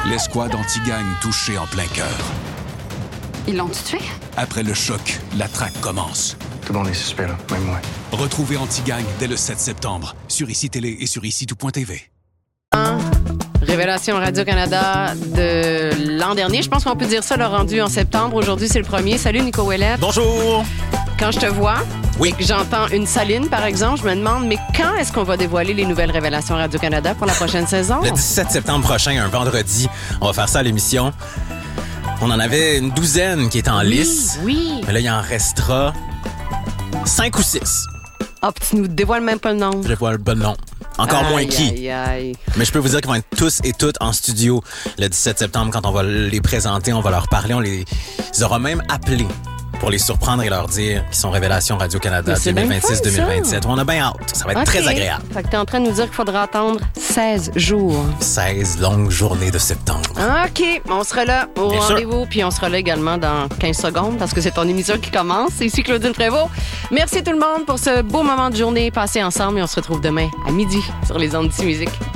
L'escouade anti-gang touchée en plein cœur. Ils l'ont tué? Après le choc, la traque commence. Tout le monde est suspect, là, même moi. Retrouvez Anti-Gang dès le 7 septembre sur ICI Télé et sur ICI-tout.tv. Révélation Radio-Canada de l'an dernier. Je pense qu'on peut dire ça, le rendu en septembre. Aujourd'hui, c'est le premier. Salut, Nico Ouellet. Bonjour! Quand je te vois Oui. et que j'entends une saline, par exemple, je me demande, mais quand est-ce qu'on va dévoiler les nouvelles Révélations Radio-Canada pour la prochaine saison? Le 17 septembre prochain, un vendredi, on va faire ça à l'émission. On en avait une douzaine qui étaient en lice. Oui. Mais là, il en restera 5 ou 6. Ah, tu nous dévoiles même pas le nom. Je vois le bon nom. Encore moins qui. Aïe, aïe. Mais je peux vous dire qu'ils vont être tous et toutes en studio le 17 septembre quand on va les présenter, on va leur parler, on les aura même appelés pour les surprendre et leur dire qu'ils sont Révélations Radio-Canada Mais c'est bien 2026-2027. On a bien hâte. Ça va être très agréable. Fait que t'es en train de nous dire qu'il faudra attendre 16 jours. 16 longues journées de septembre. OK, on sera là au Bien sûr. rendez-vous, puis on sera là également dans 15 secondes parce que c'est ton émission qui commence. C'est ici Claudine Prévost. Merci tout le monde pour ce beau moment de journée passé ensemble et on se retrouve demain à midi sur les ondes d'ICI Musique.